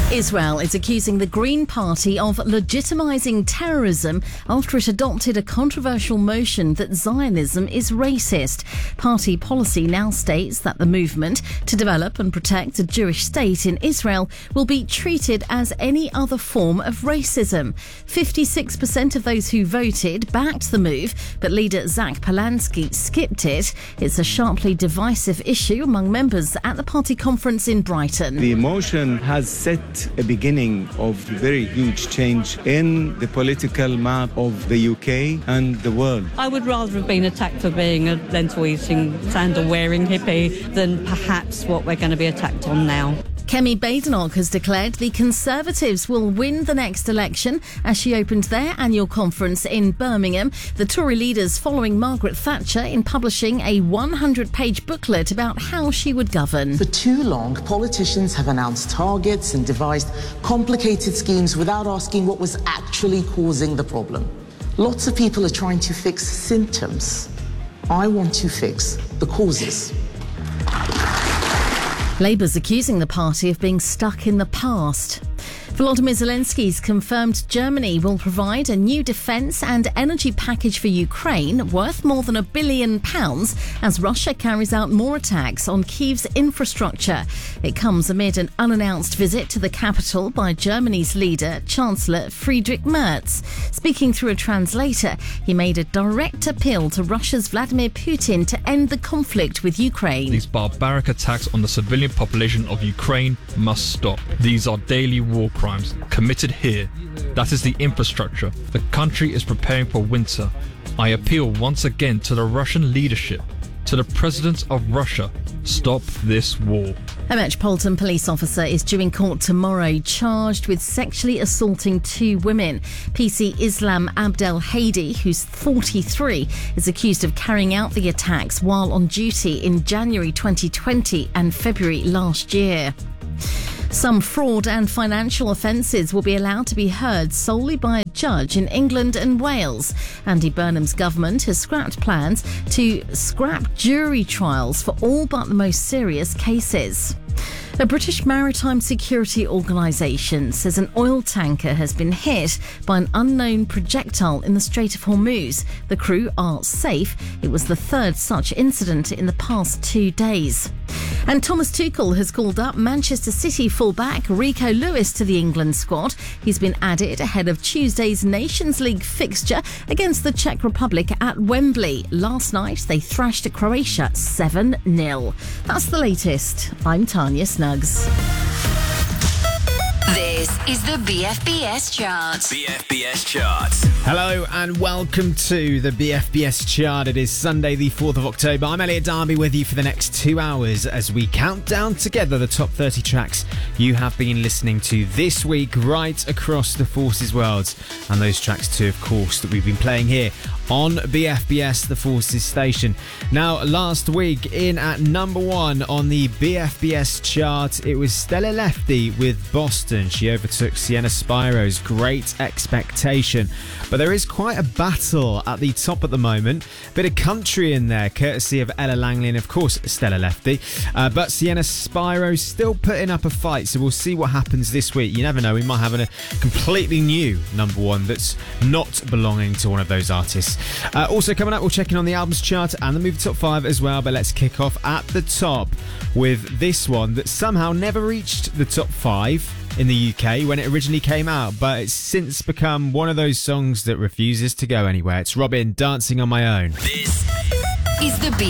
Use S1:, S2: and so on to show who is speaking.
S1: Israel is accusing the Green Party of legitimising terrorism after it adopted a controversial motion that Zionism is racist. Party policy now states that the movement to develop and protect a Jewish state in Israel will be treated as any other form of racism. 56% of those who voted backed the move, but leader Zach Polanski skipped it. It's a sharply divisive issue among members at the party conference in Brighton.
S2: The motion has set a beginning of very huge change in the political map of the UK and the world.
S3: I would rather have been attacked for being a lentil-eating, sandal-wearing hippie than perhaps what we're going to be attacked on now.
S1: Kemi Badenoch has declared the Conservatives will win the next election as she opened their annual conference in Birmingham. The Tory leaders following Margaret Thatcher in publishing a 100-page booklet about how she would govern.
S4: For too long, politicians have announced targets and devised complicated schemes without asking what was actually causing the problem. Lots of people are trying to fix symptoms. I want to fix the causes.
S1: Labour's accusing the party of being stuck in the past. Volodymyr Zelensky's confirmed Germany will provide a new defence and energy package for Ukraine worth more than £1 billion as Russia carries out more attacks on Kyiv's infrastructure. It comes amid an unannounced visit to the capital by Germany's leader, Chancellor Friedrich Merz. Speaking through a translator, he made a direct appeal to Russia's Vladimir Putin to end the conflict with Ukraine.
S5: These barbaric attacks on the civilian population of Ukraine must stop. These are daily war crimes committed here. That is the infrastructure. The country is preparing for winter. I appeal once again to the Russian leadership, to the president of Russia. Stop this war.
S1: A Metropolitan police officer is due in court tomorrow, charged with sexually assaulting 2 women. PC Islam Abdel Hadi, who's 43, is accused of carrying out the attacks while on duty in January 2020 and February last year. Some fraud and financial offences will be allowed to be heard solely by a judge in England and Wales. Andy Burnham's government has scrapped plans to scrap jury trials for all but the most serious cases. A British maritime security organisation says an oil tanker has been hit by an unknown projectile in the Strait of Hormuz. The crew are safe. It was the third such incident in the past 2 days. And Thomas Tuchel has called up Manchester City fullback Rico Lewis to the England squad. He's been added ahead of Tuesday's Nations League fixture against the Czech Republic at Wembley. Last night, they thrashed Croatia 7-0. That's the latest. I'm Tanya Snuggs.
S6: This is the BFBS Chart.
S7: BFBS Chart.
S8: Hello and welcome to the BFBS Chart. It is Sunday the 4th of October. I'm Elliot Darby with you for the next 2 hours as we count down together the top 30 tracks you have been listening to this week right across the Forces world. And those tracks too, of course, that we've been playing here on BFBS, the Forces station. Now, last week in at number 1 on the BFBS chart, it was Stella Lefty with Boston. She overtook Sienna Spiro's Great Expectation. But there is quite a battle at the top at the moment. Bit of country in there, courtesy of Ella Langley and, of course, Stella Lefty. But Sienna Spiro still putting up a fight, so we'll see what happens this week. You never know, we might have a completely new number 1 that's not belonging to one of those artists. Also coming up, we'll check in on the albums chart and the movie top 5 as well, but let's kick off at the top with this one that somehow never reached the top 5 in the UK when it originally came out, but it's since become one of those songs that refuses to go anywhere. It's Robin, Dancing on My Own.
S6: This is the